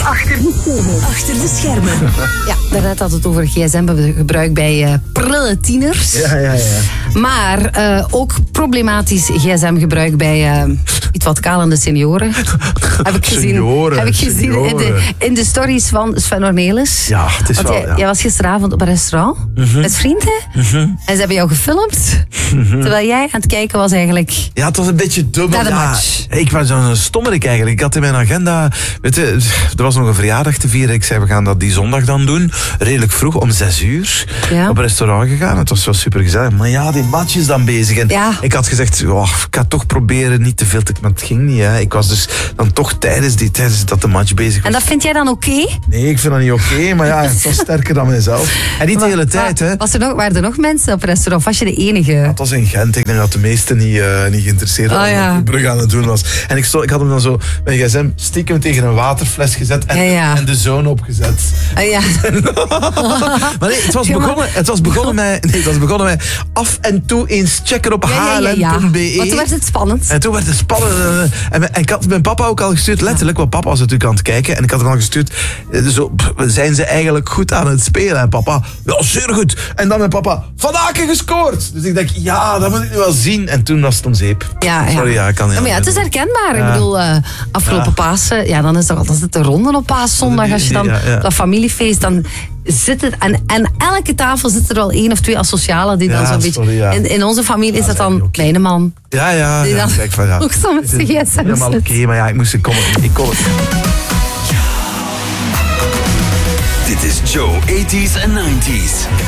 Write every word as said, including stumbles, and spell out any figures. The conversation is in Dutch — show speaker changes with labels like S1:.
S1: Achter de schermen.
S2: Achter de schermen.
S3: Ja, daarnet had het over gsm-gebruik bij uh, prille tieners.
S4: Ja, ja, ja.
S3: Maar uh, ook problematisch gsm-gebruik bij uh, iets wat kalende senioren. Heb ik gezien,
S4: Senioren,
S3: heb ik gezien in, de,
S4: senioren.
S3: in de stories van Sven Ornelis.
S4: Ja, het is
S3: Want
S4: wel...
S3: jij,
S4: ja.
S3: jij was gisteravond op een restaurant
S4: Mhm.
S3: met vrienden. En ze hebben jou gefilmd. Terwijl jij aan het kijken was eigenlijk...
S4: Ja, het was een beetje dubbel.
S3: Na de
S4: Ja,
S3: match.
S4: ik was zo'n stommerik eigenlijk. Ik had in mijn agenda... Weet je, er was nog een verjaardag te vieren. Ik zei, we gaan dat die zondag dan doen. Redelijk vroeg, om zes uur.
S3: Ja.
S4: Op een restaurant gegaan. Het was wel super gezellig. Maar ja, die match is dan bezig. En
S3: Ja.
S4: ik had gezegd, oh, ik ga toch proberen niet te veel te... Maar het ging niet, hè. Ik was dus dan toch tijdens, die, tijdens dat de match bezig was.
S3: En dat vind jij dan oké?
S4: Nee, ik vind dat niet oké. Maar ja, het was sterker dan mijzelf. En niet de hele tijd, hè.
S3: Was er nog, waren er nog mensen op het restaurant? Of was je de enige?
S4: Het was in Gent. Ik denk dat de meesten niet, uh, niet geïnteresseerd waren
S3: Oh, ja.
S4: wat Brugge aan het doen was. En ik, stond, ik had hem dan zo, mijn gsm, stiekem tegen een waterfles gezet en,
S3: Ja, ja.
S4: en de zone opgezet.
S3: Ah, ja.
S4: Maar nee, het was
S3: Ja, maar-
S4: begonnen, het was begonnen met, nee, het was begonnen met af en toe eens checken op
S3: Ja, ja, ja, ja.
S4: h l m punt b e.
S3: Want toen werd het spannend.
S4: En toen werd het spannend. En, en ik had mijn papa ook al gestuurd, letterlijk, want papa was natuurlijk aan het kijken. En ik had hem al gestuurd, eh, zo, pff, zijn ze eigenlijk goed aan het spelen? En papa, ja, zeer goed. En dan mijn papa, Van Aken gescoord. Dus ik denk, ja, dat moet ik nu wel zien. En toen was het om zeep.
S3: Ja, ja.
S4: Sorry, ja, ik kan niet
S3: Ja, maar ja, het is
S4: anders.
S3: herkenbaar.
S4: Ja.
S3: Ik bedoel, uh, afgelopen
S4: Ja.
S3: Pasen, ja, dan is er altijd de ronde op paaszondag. Als je dan
S4: Ja, ja.
S3: dat familiefeest, dan zit het... En, en elke tafel zit er wel één of twee asocialen die dan
S4: Ja,
S3: zo'n beetje...
S4: sorry, ja.
S3: in, in onze familie is dat
S4: nee,
S3: dan
S4: oké.
S3: kleine man.
S4: Ja, ja.
S3: Die
S4: ja
S3: dan
S4: kijk, van, ja.
S3: ook zo met zijn
S4: Het is
S3: gsm
S4: helemaal
S3: zit.
S4: oké, maar ja, ik moest ik kon het. Ik kon het.
S2: Dit is Joe, eighties en nineties.